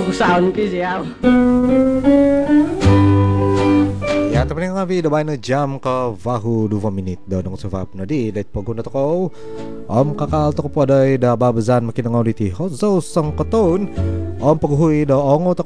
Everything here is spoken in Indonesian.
sound ki siya. Ja, to nga video ba na jam ka vahu 2 minit daw nung sa vap na di let paguna to ko. Kakaalto ko po day da babazan makinangaw diti. Hozo sang katon. Paghuhi daw ongo